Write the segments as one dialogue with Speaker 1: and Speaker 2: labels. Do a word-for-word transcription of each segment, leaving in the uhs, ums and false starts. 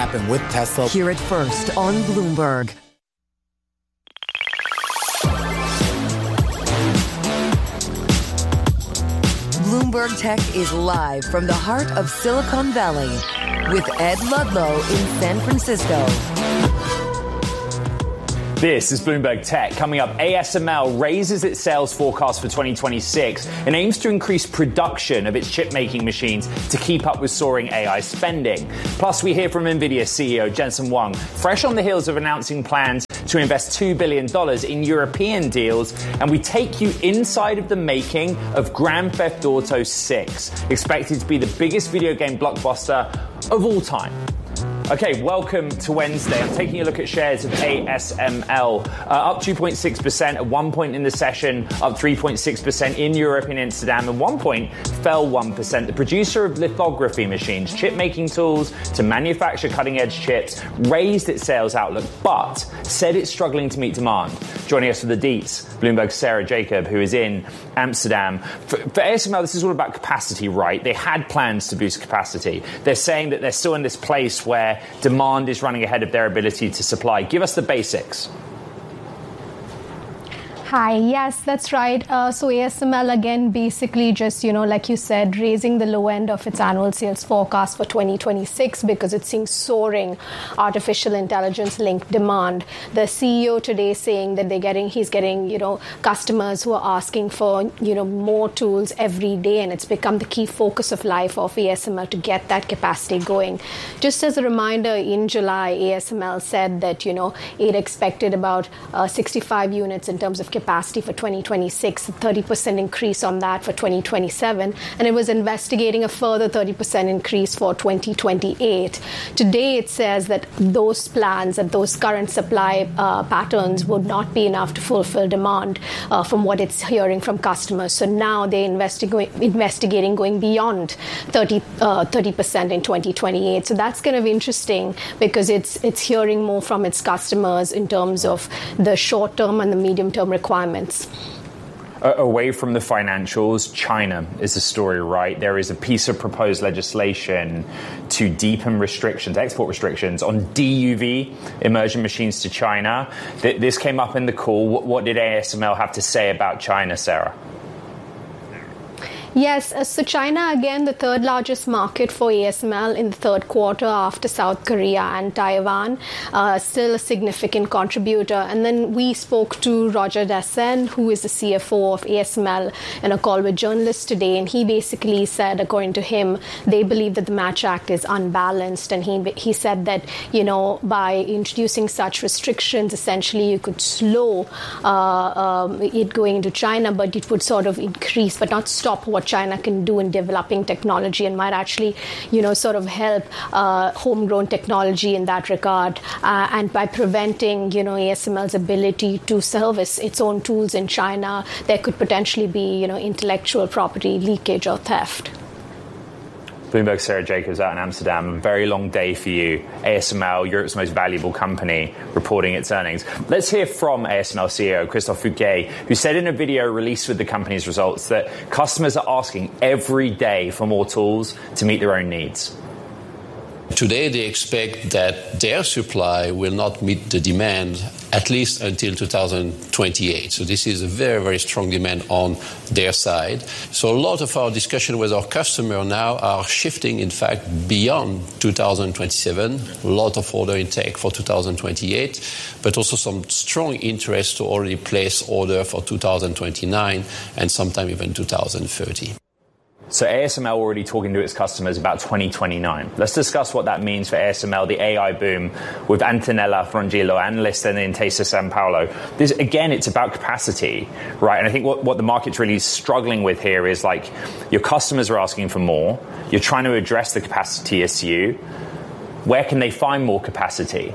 Speaker 1: happen with Tesla.
Speaker 2: Hear it first on Bloomberg. Bloomberg Tech is live from the heart of Silicon Valley with Ed Ludlow in San Francisco.
Speaker 3: This is Bloomberg Tech. Coming up, A S M L raises its sales forecast for twenty twenty-six and aims to increase production of its chip-making machines to keep up with soaring A I spending. Plus, we hear from NVIDIA C E O Jensen Huang, fresh on the heels of announcing plans to invest two billion dollars in European deals, and we take you inside of the making of Grand Theft Auto six, expected to be the biggest video game blockbuster of all time. Okay, welcome to Wednesday. I'm taking a look at shares of A S M L, uh, up two point six percent at one point in the session, up three point six percent in Europe and Amsterdam, and one point fell one percent. The producer of lithography machines, chip-making tools to manufacture cutting-edge chips, raised its sales outlook, but said it's struggling to meet demand. Joining us for the deets, Bloomberg's Sarah Jacob, who is in Amsterdam. For, for A S M L, this is all about capacity, right? They had plans to boost capacity. They're saying that they're still in this place where demand is running ahead of their ability to supply. Give us the basics.
Speaker 4: Hi, yes, that's right. Uh, so A S M L, again, basically just, you know, like you said, raising the low end of its annual sales forecast for twenty twenty-six because it seems soaring artificial intelligence-linked demand. The C E O today saying that they're getting, he's getting, you know, customers who are asking for, you know, more tools every day, and it's become the key focus of life of A S M L to get that capacity going. Just as a reminder, in July, A S M L said that, you know, it expected about uh, sixty-five units in terms of capacity for twenty twenty-six, a thirty percent increase on that for twenty twenty-seven, and it was investigating a further thirty percent increase for twenty twenty-eight. Today it says that those plans, that those current supply uh, patterns would not be enough to fulfill demand uh, from what it's hearing from customers. So now they're investi- investigating going beyond thirty percent in twenty twenty-eight. So that's kind of interesting because it's it's hearing more from its customers in terms of the short-term and the medium-term requirements.
Speaker 3: Away from the financials, China is the story, right? There is a piece of proposed legislation to deepen restrictions, export restrictions on D U V immersion machines to China. This came up in the call. What did A S M L have to say about China, Sarah?
Speaker 4: Yes, so China, again, the third largest market for A S M L in the third quarter after South Korea and Taiwan, uh, still a significant contributor. And then we spoke to Roger Dessen, who is the C F O of A S M L, in a call with journalists today. And he basically said, according to him, they believe that the Match Act is unbalanced. And he he said that, you know, by introducing such restrictions, essentially you could slow uh, um, it going into China, but it would sort of increase, but not stop what China can do in developing technology, and might actually, you know, sort of help uh, homegrown technology in that regard. Uh, and by preventing, you know, A S M L's ability to service its own tools in China, there could potentially be, you know, intellectual property leakage or theft.
Speaker 3: Bloomberg's Sarah Jacobs out in Amsterdam. Very long day for you. A S M L, Europe's most valuable company, reporting its earnings. Let's hear from A S M L C E O Christophe Fouquet, who said in a video released with the company's results that customers are asking every day for more tools to meet their own needs.
Speaker 5: Today, they expect that their supply will not meet the demand at least until two thousand twenty-eight. So this is a very, very strong demand on their side. So a lot of our discussion with our customer now are shifting, in fact, beyond two thousand twenty-seven. A lot of order intake for two thousand twenty-eight, but also some strong interest to already place order for two thousand twenty-nine and sometime even two thousand thirty.
Speaker 3: So A S M L already talking to its customers about twenty twenty-nine. Let's discuss what that means for A S M L, the A I boom, with Antonella Frongillo, analyst in Intesa Sanpaolo. This, again, it's about capacity, right? And I think what, what the market's really struggling with here is, like, your customers are asking for more. You're trying to address the capacity issue. Where can they find more capacity?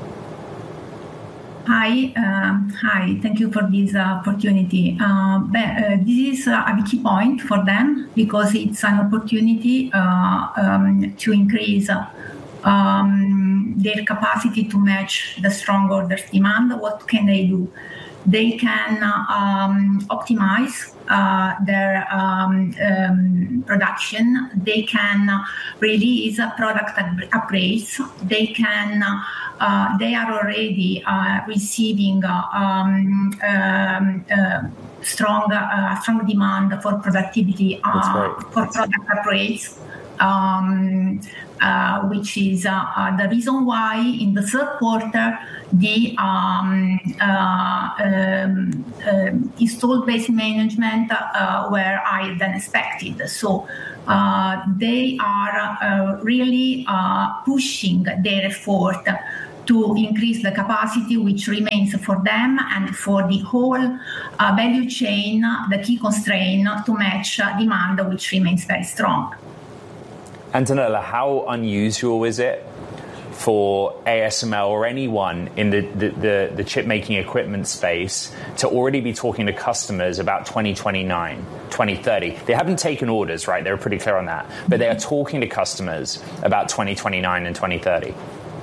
Speaker 6: Hi, um, hi. Thank you for this uh, opportunity. Uh, but, uh, this is uh, a key point for them because it's an opportunity uh, um, to increase uh, um, their capacity to match the strong orders demand. What can they do? they can um, optimize uh, their um, um, production. They can release product upgrades. They can. Uh, they are already uh, receiving uh, um, um, uh, strong, uh, strong demand for productivity uh, for product upgrades. Um, uh, which is uh, uh, the reason why in the third quarter the um, uh, um, uh, installed base management uh, were higher than expected. So uh, they are uh, really uh, pushing their effort to increase the capacity, which remains for them and for the whole uh, value chain the key constraint to match uh, demand, which remains very strong.
Speaker 3: Antonella, how unusual is it for A S M L or anyone in the, the, the, the chip-making equipment space to already be talking to customers about twenty twenty-nine, twenty thirty? They haven't taken orders, right? They're pretty clear on that. But they are talking to customers about twenty twenty-nine and twenty thirty.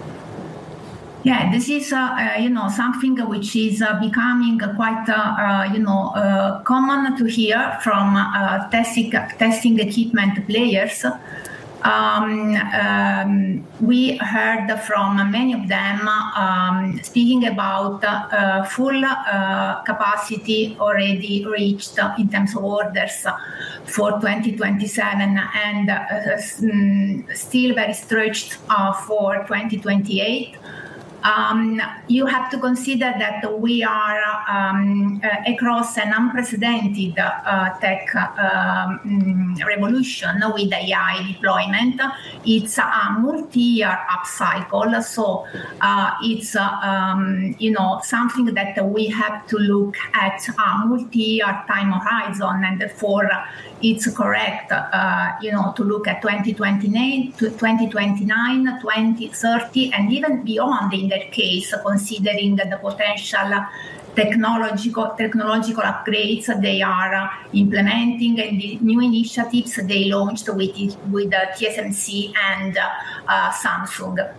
Speaker 6: Yeah, this is, uh, uh, you know, something which is uh, becoming quite, uh, uh, you know, uh, common to hear from uh, testing, testing equipment players. Um, um, we heard from many of them um, speaking about uh, full uh, capacity already reached in terms of orders for twenty twenty-seven and uh, still very stretched uh, for twenty twenty-eight. Um, you have to consider that we are um, uh, across an unprecedented uh, tech um, revolution with A I deployment. It's a multi-year upcycle, so uh, it's uh, um, you know something that we have to look at a multi-year time horizon, and therefore it's correct, uh, you know, to look at twenty twenty-nine, twenty twenty-nine, twenty thirty, and even beyond in that case, considering the potential technological technological upgrades they are implementing and the new initiatives they launched with with uh, T S M C and uh, uh, Samsung.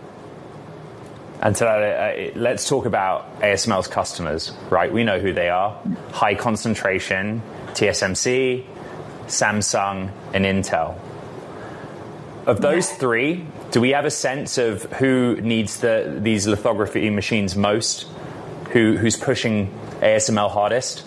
Speaker 3: And so uh, let's talk about A S M L's customers, right? We know who they are. High concentration, T S M C, Samsung, and Intel. Of those three, do we have a sense of who needs the, these lithography machines most? Who, who's pushing A S M L hardest?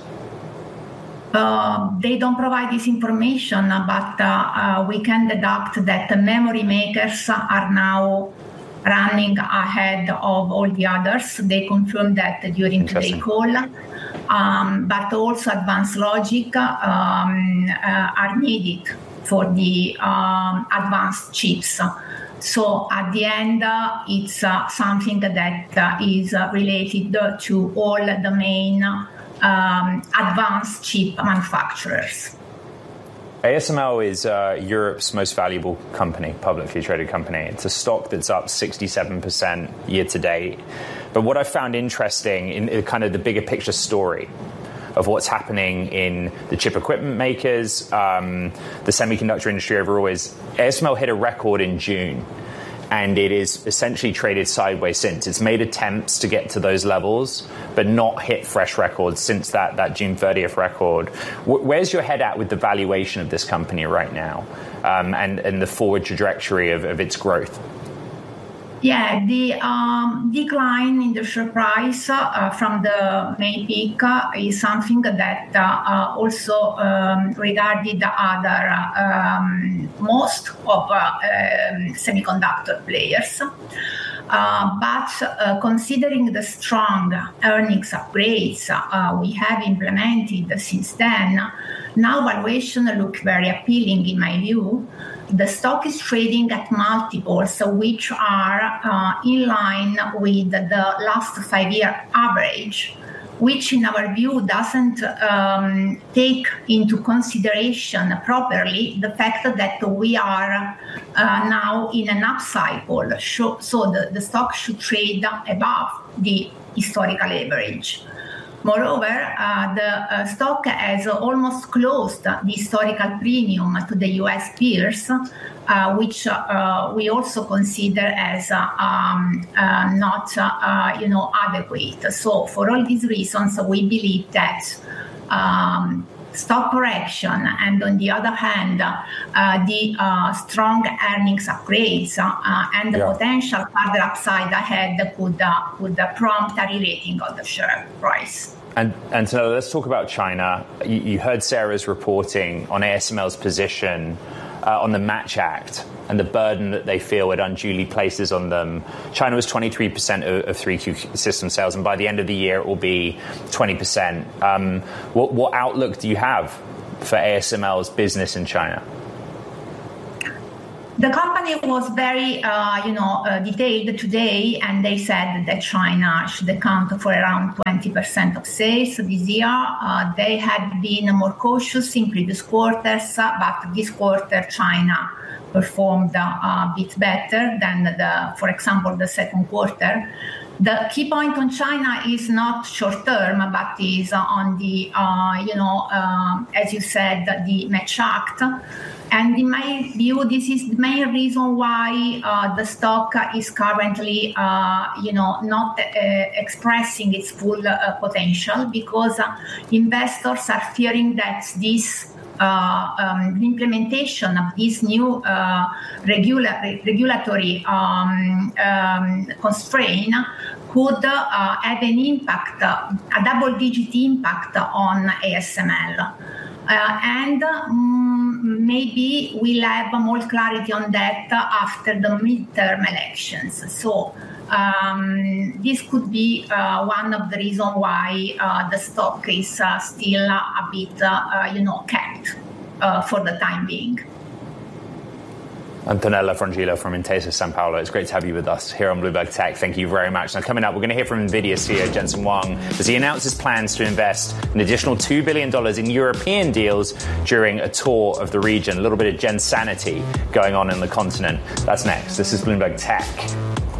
Speaker 6: Uh, they don't provide this information, but uh, uh, we can deduct that the memory makers are now running ahead of all the others. They confirmed that during today's call. Um, but also advanced logic um, uh, are needed for the um, advanced chips. So at the end, uh, it's uh, something that uh, is uh, related to all the main um, advanced chip manufacturers.
Speaker 3: A S M L is uh, Europe's most valuable company, publicly traded company. It's a stock that's up sixty-seven percent year to date. But what I found interesting in, in kind of the bigger picture story of what's happening in the chip equipment makers, um, the semiconductor industry overall, is A S M L hit a record in June. And it is essentially traded sideways since. It's made attempts to get to those levels, but not hit fresh records since that, that June thirtieth record. Where's your head at with the valuation of this company right now um, and, and the forward trajectory of, of its growth?
Speaker 6: Yeah, the um, decline in the share price uh, from the May peak uh, is something that uh, uh, also um, regarded other um, most of uh, um, semiconductor players. Uh, but uh, considering the strong earnings upgrades uh, we have implemented since then, now valuation look very appealing in my view. The stock is trading at multiples which are uh, in line with the last five-year average, which in our view doesn't um, take into consideration properly the fact that we are uh, now in an upcycle. So the, the stock should trade above the historical average. Moreover, uh, the uh, stock has almost closed the historical premium to the U S peers, uh, which uh, we also consider as uh, um, uh, not, uh, you know, adequate. So, for all these reasons, we believe that um, stock correction, and on the other hand, uh, the uh, strong earnings upgrades uh, and the yeah. potential further upside ahead could uh, could uh, prompt a re-rating of the share price.
Speaker 3: And Antonella, let's talk about China. You, you heard Sarah's reporting on A S M L's position uh, on the Match Act and the burden that they feel it unduly places on them. China was twenty-three percent of, of three Q system sales, and by the end of the year, it will be twenty percent. Um, what, what outlook do you have for A S M L's business in China?
Speaker 6: The company was very, uh, you know, uh, detailed today, and they said that China should account for around twenty percent of sales this year. Uh, they had been more cautious in previous quarters, uh, but this quarter China performed uh, a bit better than, the, for example, the second quarter. The key point on China is not short term, but is on the, uh, you know, uh, as you said, the Match Act. And in my view, this is the main reason why uh, the stock is currently, uh, you know, not uh, expressing its full uh, potential, because uh, investors are fearing that this Uh, um, the implementation of this new uh, regula- regulatory um, um, constraint could uh, have an impact, uh, a double-digit impact on A S M L. Uh, and um, maybe we'll have more clarity on that after the midterm elections. So um, this could be uh, one of the reasons why uh, the stock is uh, still a bit, uh, you know, kept uh, for the time being.
Speaker 3: Antonella Frongillo from Intesa Sanpaolo. It's great to have you with us here on Bloomberg Tech. Thank you very much. Now, coming up, we're going to hear from NVIDIA C E O Jensen Huang as he announces plans to invest an additional two billion dollars in European deals during a tour of the region. A little bit of Gen sanity going on in the continent. That's next. This is Bloomberg Tech.